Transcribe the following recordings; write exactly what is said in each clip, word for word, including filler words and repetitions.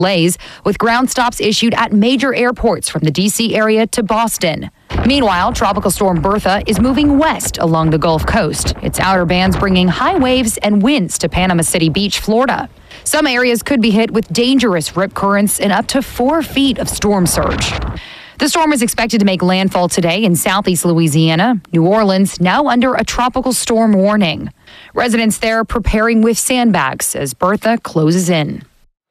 Delays with ground stops issued at major airports from the D C area to Boston. Meanwhile, Tropical Storm Bertha is moving west along the Gulf Coast. Its outer bands bringing high waves and winds to Panama City Beach, Florida. Some areas could be hit with dangerous rip currents and up to four feet of storm surge. The storm is expected to make landfall today in southeast Louisiana. New Orleans now under a tropical storm warning. Residents there preparing with sandbags as Bertha closes in.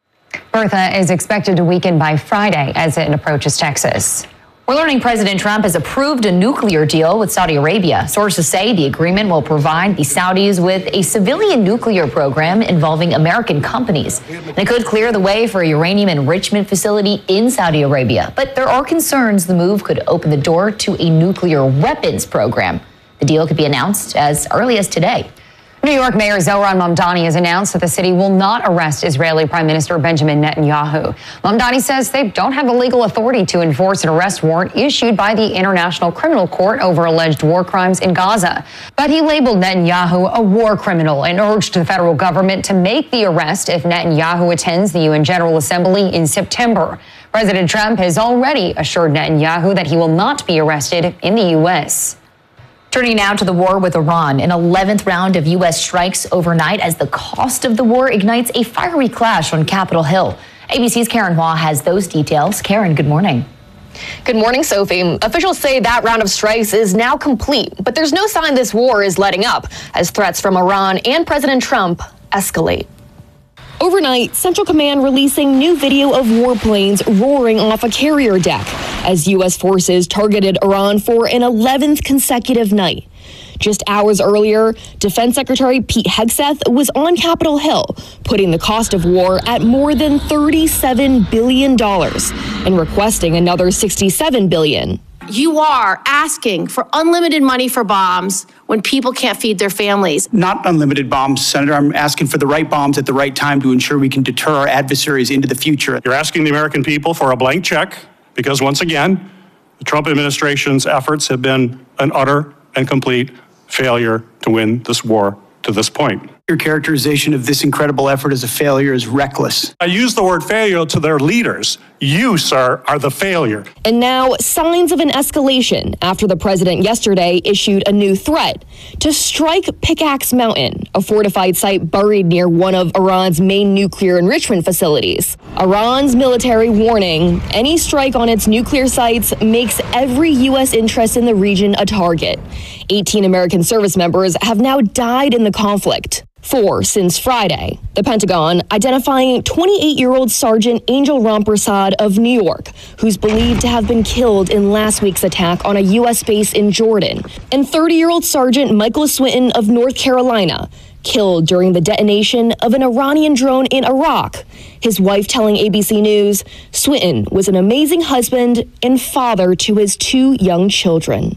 Bertha is expected to weaken by Friday as it approaches Texas. We're learning President Trump has approved a nuclear deal with Saudi Arabia. Sources say the agreement will provide the Saudis with a civilian nuclear program involving American companies. And it could clear the way for a uranium enrichment facility in Saudi Arabia. But there are concerns the move could open the door to a nuclear weapons program. The deal could be announced as early as today. New York Mayor Zohran Mamdani has announced that the city will not arrest Israeli Prime Minister Benjamin Netanyahu. Mamdani says they don't have the legal authority to enforce an arrest warrant issued by the International Criminal Court over alleged war crimes in Gaza. But he labeled Netanyahu a war criminal and urged the federal government to make the arrest if Netanyahu attends the U N General Assembly in September. President Trump has already assured Netanyahu that he will not be arrested in the U S Turning now to the war with Iran, an eleventh round of U S strikes overnight as the cost of the war ignites a fiery clash on Capitol Hill. A B C's Karen Hua has those details. Karen, good morning. Good morning, Sophie. Officials say that round of strikes is now complete, but there's no sign this war is letting up as threats from Iran and President Trump escalate. Overnight, Central Command releasing new video of warplanes roaring off a carrier deck as U S forces targeted Iran for an eleventh consecutive night. Just hours earlier, Defense Secretary Pete Hegseth was on Capitol Hill, putting the cost of war at more than thirty-seven billion dollars and requesting another sixty-seven billion dollars. You are asking for unlimited money for bombs when people can't feed their families. Not unlimited bombs, Senator. I'm asking for the right bombs at the right time to ensure we can deter our adversaries into the future. You're asking the American people for a blank check because, once again, the Trump administration's efforts have been an utter and complete failure to win this war to this point. Your characterization of this incredible effort as a failure is reckless. I use the word failure to their leaders. You, sir, are the failure. And now, signs of an escalation after the president yesterday issued a new threat to strike Pickaxe Mountain, a fortified site buried near one of Iran's main nuclear enrichment facilities. Iran's military warning, any strike on its nuclear sites makes every U S interest in the region a target. eighteen American service members have now died in the conflict. Four since Friday. The Pentagon identifying twenty-eight-year-old Sergeant Angel Rampersad of New York, who's believed to have been killed in last week's attack on a U S base in Jordan, and thirty-year-old Sergeant Michael Swinton of North Carolina, killed during the detonation of an Iranian drone in Iraq. His wife telling A B C News, Swinton was an amazing husband and father to his two young children.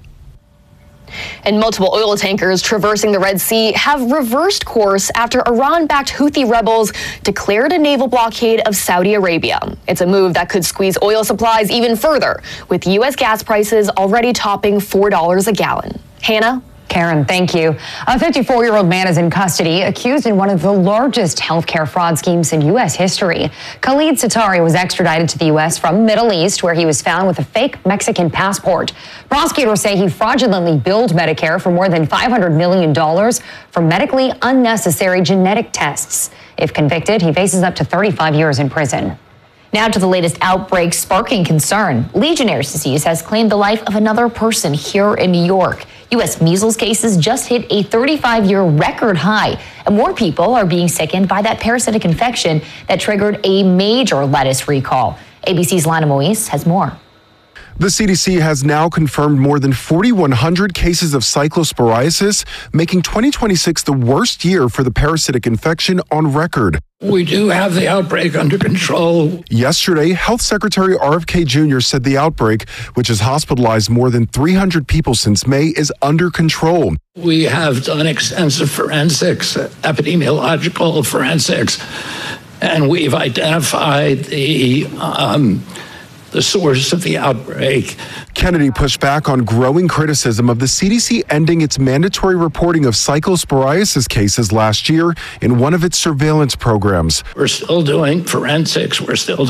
And multiple oil tankers traversing the Red Sea have reversed course after Iran-backed Houthi rebels declared a naval blockade of Saudi Arabia. It's a move that could squeeze oil supplies even further, with U S gas prices already topping four dollars a gallon. Hannah? Karen, thank you. A fifty-four-year-old man is in custody, accused in one of the largest healthcare fraud schemes in U S history. Khalid Satari was extradited to the U S from the Middle East, where he was found with a fake Mexican passport. Prosecutors say he fraudulently billed Medicare for more than five hundred million dollars for medically unnecessary genetic tests. If convicted, he faces up to thirty-five years in prison. Now to the latest outbreak sparking concern. Legionnaire's disease has claimed the life of another person here in New York. U S measles cases just hit a thirty-five-year record high, and more people are being sickened by that parasitic infection that triggered a major lettuce recall. A B C's Lana Moise has more. The C D C has now confirmed more than forty-one hundred cases of cyclosporiasis, making twenty twenty-six the worst year for the parasitic infection on record. We do have the outbreak under control. Yesterday, Health Secretary R F K Junior said the outbreak, which has hospitalized more than three hundred people since May, is under control. We have done extensive forensics, epidemiological forensics, and we've identified the um, the source of the outbreak. Kennedy pushed back on growing criticism of the C D C ending its mandatory reporting of cyclosporiasis cases last year in one of its surveillance programs. We're still doing forensics. We're still